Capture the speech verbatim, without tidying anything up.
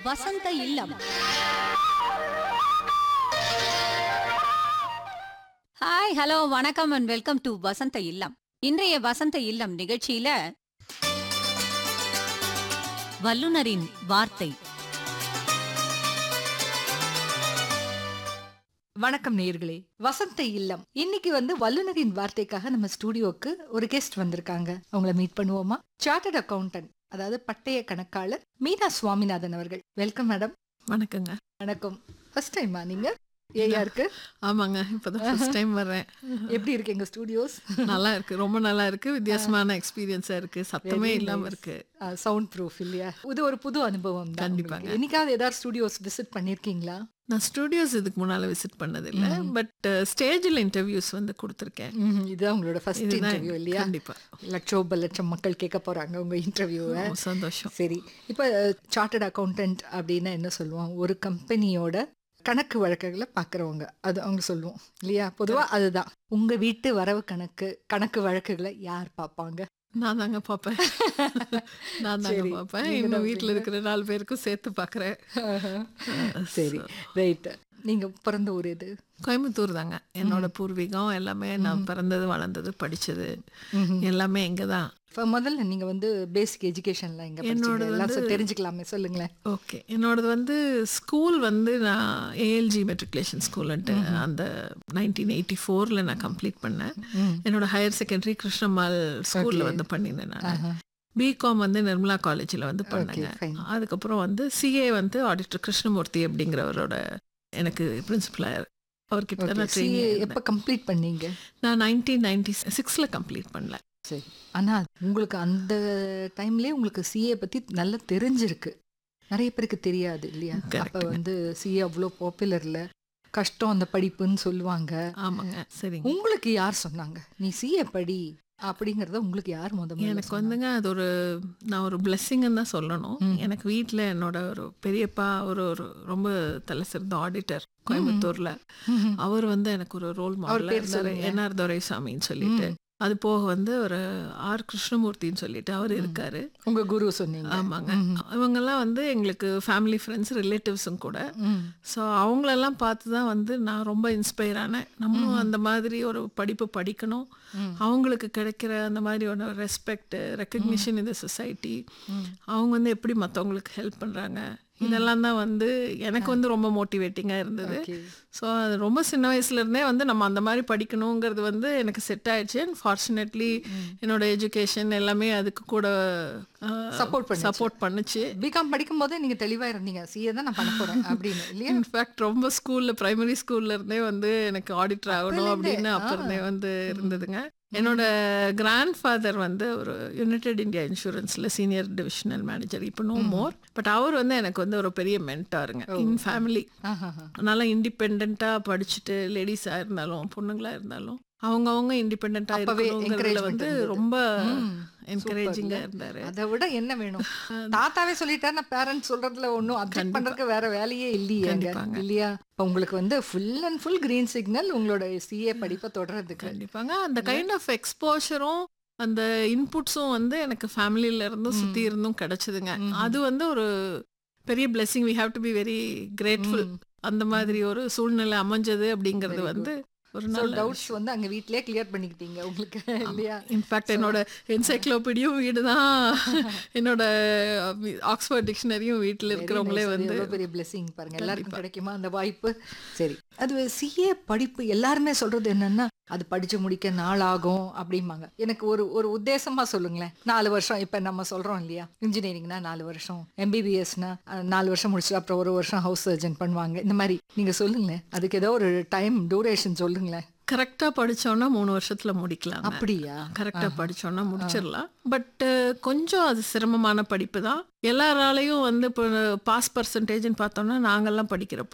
வசந்த இல்லம். Hi, hello, வணக்கம் and welcome to வசந்த இல்லம். இன்றைய வசந்த இல்லம் நிகழ்ச்சியில வல்லுனரின் வார்த்தை. வணக்கம் நேயர்களே, வசந்த இல்லம். இன்னைக்கு வந்து வல்லுனரின் வார்த்தைக்காக நம்ம ஸ்டுடியோக்கு ஒரு கெஸ்ட் வந்திருக்காங்க. அவங்கள மீட் பண்ணுவோமா? சார்ட்டர்ட் அக்கவுண்டன்ட், அதாவது பட்டய கணக்காளர் மீனா சுவாமிநாதன் அவர்கள். Welcome madam. வணக்கங்க. வணக்கம். ஃபர்ஸ்ட் டைமா நீங்க ஏஆருக்கு? ஆமாங்க, இப்பதான் ஃபர்ஸ்ட் டைம் வர்றேன். எப்படி இருக்கு எங்க ஸ்டுடியோஸ்? நல்லா இருக்கு, ரொம்ப நல்லா இருக்கு. வித்தியாசமான எக்ஸ்பீரியன்ஸா இருக்கு, சத்தமே இல்லாம இருக்கு. சவுண்ட் ப்ரூஃப் இல்லையா? இது ஒரு புது அனுபவம் தான். கண்டிப்பாங்க. என்னைக்காவது ஏதாவது ஸ்டுடியோஸ் விசிட் பண்ணிருக்கீங்களா? நான் ஸ்டுடியோஸ் இதுக்கு முன்னால விசிட் பண்ணது இல்ல, பட் ஸ்டேஜில் இன்டர்வியூஸ் வந்து கொடுத்துருக்கேன். இதுதான் உங்களோட ஃபர்ஸ்ட் இன்டர்வியூ இல்லையா? கண்டிப்பா. லட்சோப லட்சம் மக்கள் கேட்க போறாங்க உங்க இன்டர்வியூவை. சந்தோஷம். சரி, இப்போ சார்ட்டர்ட் அக்கவுண்டன்ட் அப்படின்னா என்ன சொல்லுவோம்? ஒரு கம்பெனியோட கணக்கு வழக்குகளை பார்க்குறவங்க, அது அவங்க சொல்லுவோம் இல்லையா? பொதுவாக அதுதான். உங்க வீட்டு வரவு கணக்கு கணக்கு வழக்குகளை யார் பார்ப்பாங்க? நான் தாங்க பார்ப்பேன். நான் தாங்க பார்ப்பேன். இன்னும் வீட்டில் இருக்கிற நாலு பேருக்கும் சேர்த்து பார்க்குறேன். சரி, ரைட். நீங்க பிறந்த ஊர் எது? கோயம்புத்தூர் தாங்க என்னோட பூர்வீகம். எல்லாமே நான் பிறந்தது, வளர்ந்தது, படிச்சது எல்லாமே இங்கே தான். இப்போ முதல்ல நீங்க வந்து பேசிக் எஜுகேஷன்லாம் எங்க என்னோட படிச்சீங்க? தெரிஞ்சுக்கலாமே, சொல்லுங்களேன். ஓகே, என்னோடது வந்து ஸ்கூல் வந்து நான் ஏஎல்ஜி மெட்ரிகுலேஷன் ஸ்கூல்ன்ட்டு அந்த நைன்டீன் எயிட்டி ஃபோரில் நான் கம்ப்ளீட் பண்ணேன். என்னோட ஹையர் செகண்டரி கிருஷ்ணம்மாள் ஸ்கூலில் வந்து பண்ணியிருந்தேன். நான் பிகாம் வந்து நிர்மலா காலேஜில் வந்து பண்ணேங்க. அதுக்கப்புறம் வந்து சிஏ வந்து ஆடிட்டர் கிருஷ்ணமூர்த்தி அப்படிங்கிறவரோட எனக்கு பிரின்சிபலாக அவர்கிட்ட தான் நான் ட்ரெயினிங். எப்போ கம்ப்ளீட் பண்ணீங்க? நான் நைன்டீன் நைன்டி சிக்ஸில் கம்ப்ளீட் பண்ணல. சரி, ஆனால் உங்களுக்கு அந்த டைம்லேயே உங்களுக்கு சிஏ பற்றி நல்லா தெரிஞ்சிருக்கு. நிறைய பேருக்கு தெரியாது இல்லையா? அப்போ வந்து சிஏ அவ்வளோ பாப்புலர் இல்லை, கஷ்டம் அந்த படிப்புன்னு சொல்லுவாங்க. ஆமாங்க. சரி, உங்களுக்கு யார் சொன்னாங்க நீ சிஏ படி அப்படிங்கிறத? உங்களுக்கு யார் முதல்ல? எனக்கு வந்துங்க அது ஒரு நான் ஒரு பிளெஸ்ஸிங்னு தான் சொல்லணும். எனக்கு வீட்டில் என்னோட ஒரு பெரியப்பா ஒரு ஒரு ரொம்ப தலை சிறந்த ஆடிட்டர் கோயம்புத்தூர்ல. அவர் வந்து எனக்கு ஒரு ரோல் மாடல் இருந்தார், என்ஆர் துரைசாமின்னு சொல்லிட்டு. அது போக வந்து ஒரு ஆர் கிருஷ்ணமூர்த்தின்னு சொல்லிட்டு அவர் இருக்காரு. உங்க குரு சொன்னீங்க? ஆமாங்க. இவங்கெல்லாம் வந்து எங்களுக்கு ஃபேமிலி ஃப்ரெண்ட்ஸ், ரிலேட்டிவ்ஸும் கூட. ஸோ அவங்களெல்லாம் பார்த்து தான் வந்து நான் ரொம்ப இன்ஸ்பயர் ஆனேன். நம்மளும் அந்த மாதிரி ஒரு படிப்பு படிக்கணும், அவங்களுக்கு கிடைக்கிற அந்த மாதிரி ஒரு ரெஸ்பெக்ட், ரெக்கக்னிஷன் இந்த சொசைட்டி, அவங்க வந்து எப்படி மற்றவங்களுக்கு ஹெல்ப் பண்ணுறாங்க, இதெல்லாம் தான் வந்து எனக்கு வந்து ரொம்ப மோட்டிவேட்டிங்காக இருந்தது. ஸோ அது ரொம்ப சின்ன வயசுலேருந்தே வந்து நம்ம அந்த மாதிரி படிக்கணுங்கிறது வந்து எனக்கு செட் ஆயிடுச்சு. அண்ட் ஃபார்ச்சுனேட்லி என்னோட எஜுகேஷன் எல்லாமே அதுக்கு கூட சப்போர்ட் பண்ணி சப்போர்ட் பண்ணுச்சு. பிகாம் படிக்கும் போதே நீங்கள் தெளிவாக இருந்தீங்க, சிஏ தான் நான் பண்ண போகிறேன் அப்படின்னு இல்லையா? இன்ஃபேக்ட் ரொம்ப ஸ்கூலில் பிரைமரி ஸ்கூல்ல இருந்தே வந்து எனக்கு ஆடிட்டர் ஆகணும் அப்படின்னு அப்போ இருந்தே வந்து இருந்ததுங்க. என்னோட கிராண்ட் ஃபாதர் வந்து ஒரு United India இன்சூரன்ஸில் senior divisional manager, இப்போ நோ மோர். பட் அவர் வந்து எனக்கு வந்து ஒரு பெரிய மென்டாருங்க இன் ஃபேமிலி. அதனால இண்டிபெண்ட்டாக படிச்சுட்டு லேடிஸாக இருந்தாலும் பொண்ணுங்களாக இருந்தாலும் அவங்கவுங்க இண்டிபெண்ட்டாக இருக்கிறவங்கள வந்து ரொம்ப என்கரேஜிங்காக இருந்தார். அதை விட என்ன வேணும்? தாத்தாவே சொல்லிட்டாருன்னா பேரண்ட்ஸ் சொல்றதுல ஒன்றும் அப்டேட் பண்ணுறதுக்கு வேற வேலையே இல்லையே இல்லையா? இப்போ உங்களுக்கு வந்து full and full green signal உங்களோட சிஏ படிப்பை தொடர்றதுக்கு. கண்டிப்பாங்க. அந்த கைண்ட் ஆஃப் எக்ஸ்போஷரும் அந்த இன்புட்ஸும் வந்து எனக்கு ஃபேமிலியில இருந்தும் சுற்றி இருந்தும் கிடைச்சதுங்க. அது வந்து ஒரு பெரிய blessing. We have to be very grateful. அந்த மாதிரி ஒரு சூழ்நிலை அமைஞ்சது அப்படிங்கிறது வந்து ஒரு நல்ல டவுட்ஸ் வந்து அங்கே வீட்டிலே கிளியர் பண்ணிக்கிட்டீங்க உங்களுக்கு இல்லையா? இன்ஃபேக்ட் என்னோட என்சைக்ளோபீடியும் வீடு தான், என்னோட ஆக்ஸ்ஃபோர்ட் டிக்ஷனரியும் வீட்டில் இருக்கிறவங்களே வந்து பெரிய பிளெஸிங். பாருங்க, எல்லாருக்கும் கிடைக்குமா அந்த வாய்ப்பு? சரி, அது சிஏ படிப்பு எல்லாருமே சொல்றது என்னன்னா அது படிச்சு முடிக்க நாள் ஆகும் அப்படிம்பாங்க. எனக்கு ஒரு ஒரு உத்தேசமா சொல்லுங்களேன். நாலு வருஷம் இப்ப நம்ம சொல்றோம் இல்லையா, இன்ஜினியரிங்னா நாலு வருஷம், எம்பிபிஎஸ்னா நாலு வருஷம் முடிச்சுட்டு அப்புறம் ஒரு வருஷம் ஹவுஸ் சர்ஜன் பண்ணுவாங்க. இந்த மாதிரி நீங்க சொல்லுங்களேன், அதுக்கு ஏதோ ஒரு டைம் டூரேஷன் சொல்லுங்களேன். கரெக்டாக படித்தோன்னா மூணு வருஷத்தில் முடிக்கலாம். அப்படியா? கரெக்டாக படித்தோன்னா முடிச்சிடலாம். பட்டு கொஞ்சம் அது சிரமமான படிப்பு தான். எல்லாராலையும் வந்து இப்போ பாஸ் பர்சன்டேஜ்னு பார்த்தோன்னா நாங்கள்லாம் படிக்கிறப்போ